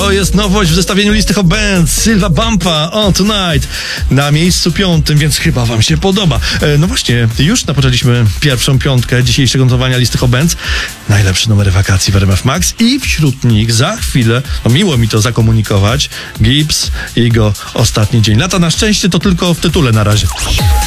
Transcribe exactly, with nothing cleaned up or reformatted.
To jest nowość w zestawieniu listy Hot Bands. Sylwa Bumpa, On Tonight. Na miejscu piątym, więc chyba wam się podoba. E, no właśnie, już napoczęliśmy pierwszą piątkę dzisiejszego notowania listy Hot Bands. Najlepsze numery wakacji w R M F Max i wśród nich za chwilę, no miło mi to zakomunikować, Gibbs i jego ostatni dzień lata. Na szczęście to tylko w tytule na razie.